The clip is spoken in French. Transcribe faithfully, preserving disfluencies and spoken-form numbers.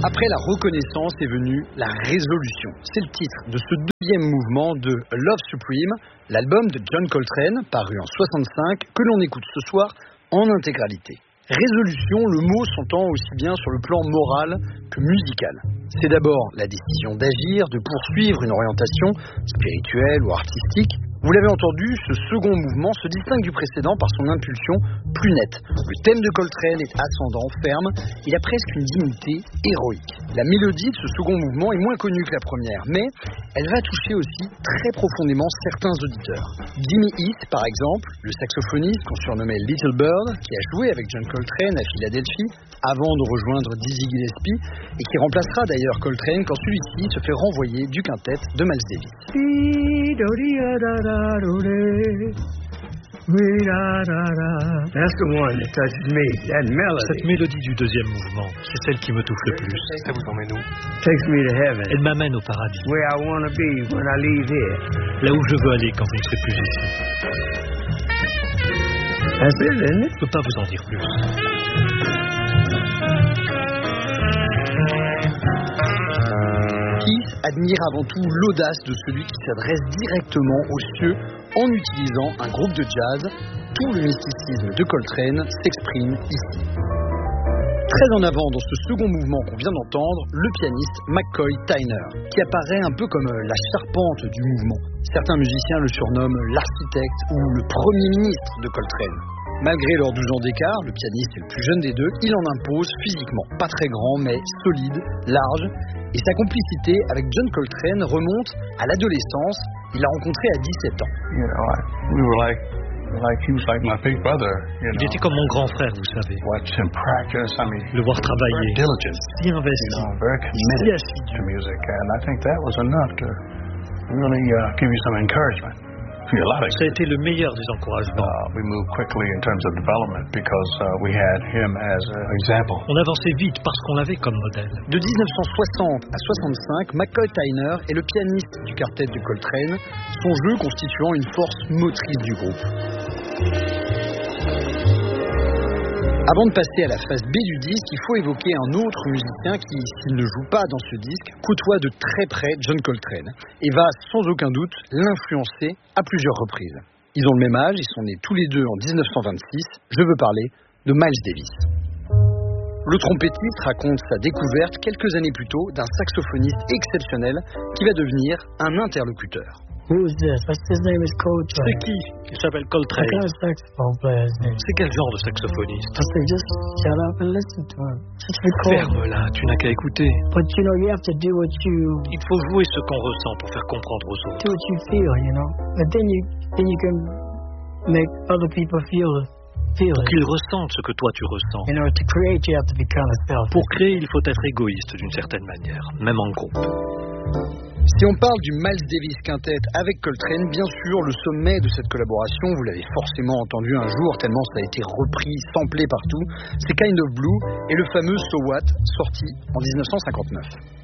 Après la reconnaissance est venue la résolution. C'est le titre de ce deuxième mouvement de Love Supreme, l'album de John Coltrane, paru en soixante-cinq, que l'on écoute ce soir en intégralité. Résolution, le mot s'entend aussi bien sur le plan moral que musical. C'est d'abord la décision d'agir, de poursuivre une orientation spirituelle ou artistique. Vous l'avez entendu, ce second mouvement se distingue du précédent par son impulsion plus nette. Le thème de Coltrane est ascendant, ferme, il a presque une dignité héroïque. La mélodie de ce second mouvement est moins connue que la première, mais elle va toucher aussi très profondément certains auditeurs. Jimmy East, par exemple, le saxophoniste qu'on surnommait Little Bird, qui a joué avec John Coltrane à Philadelphie avant de rejoindre Dizzy Gillespie et qui remplacera d'ailleurs Coltrane quand celui-ci se fait renvoyer du quintet de Miles Davis. That's the one that touches me, that melody. Cette mélodie du deuxième mouvement, c'est celle qui me touche le plus. Takes me to heaven. Elle m'amène au paradis. Where I want to be when I leave here. Là où je veux aller quand je ne serai plus ici. That's it, isn't it? Je ne peux pas vous en dire plus. Keith admire avant tout l'audace de celui qui s'adresse directement aux cieux en utilisant un groupe de jazz. Tout le mysticisme de Coltrane s'exprime ici. Très en avant dans ce second mouvement qu'on vient d'entendre, le pianiste McCoy Tyner, qui apparaît un peu comme la charpente du mouvement. Certains musiciens le surnomment l'architecte ou le premier ministre de Coltrane. Malgré leurs douze ans d'écart, le pianiste est le plus jeune des deux, il en impose physiquement. Pas très grand, mais solide, large. Et sa complicité avec John Coltrane remonte à l'adolescence. Il l'a rencontré à dix-sept ans. You know, I, we were like, like he was like my big brother. You know. Il était comme mon grand frère, vous savez. Watch him practice. I mean, le voir travailler, very diligent, si investi, you know, very committed si assidu to music, and I think that was enough to really uh, give you some encouragement. Ça a été le meilleur des encouragements. Uh, we moved quickly in terms of development because uh, we had him as an example. On avançait vite parce qu'on l'avait comme modèle. De dix-neuf cent soixante à soixante-cinq, McCoy Tyner est le pianiste du quartet de Coltrane, son jeu constituant une force motrice du groupe. Avant de passer à la phase B du disque, il faut évoquer un autre musicien qui, s'il ne joue pas dans ce disque, côtoie de très près John Coltrane et va sans aucun doute l'influencer à plusieurs reprises. Ils ont le même âge, ils sont nés tous les deux en dix-neuf cent vingt-six. Je veux parler de Miles Davis. Le trompettiste raconte sa découverte quelques années plus tôt d'un saxophoniste exceptionnel qui va devenir un interlocuteur. Who's this? What's his name is Coltrane. C'est qui? Il s'appelle Coltrane. What kind of saxophone player is he? C'est quel genre de saxophoniste? I said, just shut up and listen to him. Just record. Ferme-la, tu n'as qu'à écouter. But you know, you have to do what you... Il faut jouer ce qu'on ressent pour faire comprendre aux autres. Do what you feel, you know. But then you, then you can make other people feel it. Feel pour it. qu'ils ressentent ce que toi tu ressens. You know, to create, you have to be kind of selfish. Pour créer, il faut être égoïste d'une certaine manière, même en groupe. Si on parle du Miles Davis Quintet avec Coltrane, bien sûr, le sommet de cette collaboration, vous l'avez forcément entendu un jour, tellement ça a été repris, samplé partout, c'est Kind of Blue et le fameux So What, sorti en dix-neuf cent cinquante-neuf.